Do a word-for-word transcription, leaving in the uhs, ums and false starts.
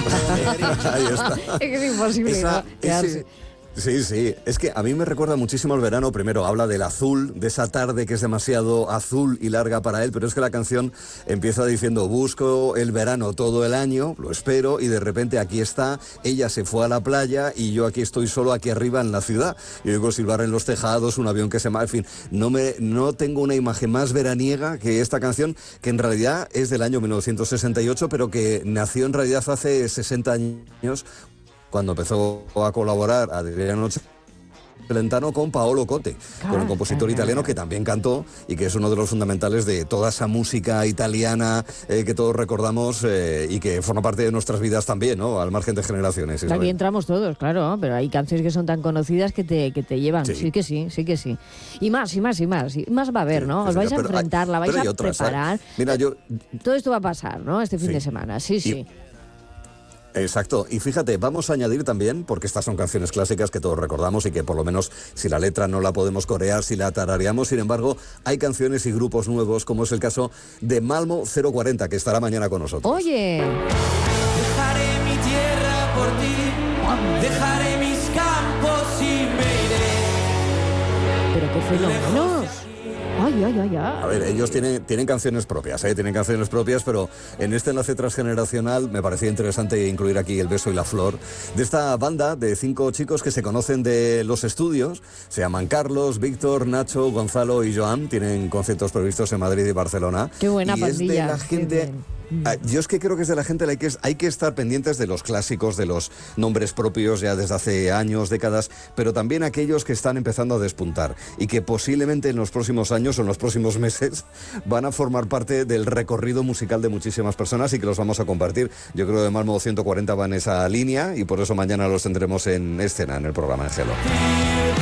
Ahí está. Es que es imposible, Esa, ¿no? Quedarse. ese, Sí, sí, es que a mí me recuerda muchísimo el verano. Primero habla del azul, de esa tarde que es demasiado azul y larga para él, pero es que la canción empieza diciendo: busco el verano todo el año, lo espero, y de repente aquí está, ella se fue a la playa y yo aquí estoy solo aquí arriba en la ciudad, y oigo silbar en los tejados, un avión que se va, en fin, no, me, no tengo una imagen más veraniega que esta canción, que en realidad es del año mil novecientos sesenta y ocho, pero que nació en realidad hace sesenta años, cuando empezó a colaborar Adriano Celentano con Paolo Conte, con un compositor italiano que también cantó y que es uno de los fundamentales de toda esa música italiana eh, que todos recordamos eh, y que forma parte de nuestras vidas también, ¿no? Al margen de generaciones. Aquí entramos todos, claro, pero hay canciones que son tan conocidas que te, que te llevan. Sí. sí que sí, sí que sí. Y más, y más, y más. Y más va a haber, ¿no? Os vais a enfrentar, la vais a otras, preparar. ¿sabes? Mira, yo... Todo esto va a pasar, ¿no? Este fin sí. de semana. Sí, sí. Y... Exacto, y fíjate, vamos a añadir también, porque estas son canciones clásicas que todos recordamos y que por lo menos si la letra no la podemos corear, si la tarareamos, sin embargo, hay canciones y grupos nuevos, como es el caso de Malmo cero cuarenta, que estará mañana con nosotros. Oye, dejaré mi tierra por ti, dejaré mis campos y me iré. pero qué fenómenos. Ay, ay, ay, ay. A ver, ellos tienen, tienen canciones propias, ¿eh? Tienen canciones propias, pero en este enlace transgeneracional me parecía interesante incluir aquí El beso y la flor, de esta banda de cinco chicos que se conocen de los estudios. Se llaman Carlos, Víctor, Nacho, Gonzalo y Joan. Tienen conciertos previstos en Madrid y Barcelona. Qué buena y pandilla. Es de la gente... Yo es que creo que es de la gente la que es, hay que estar pendientes de los clásicos, de los nombres propios ya desde hace años, décadas, pero también aquellos que están empezando a despuntar y que posiblemente en los próximos años o en los próximos meses van a formar parte del recorrido musical de muchísimas personas y que los vamos a compartir. Yo creo que Malmo ciento cuarenta va en esa línea y por eso mañana los tendremos en escena en el programa en Hello.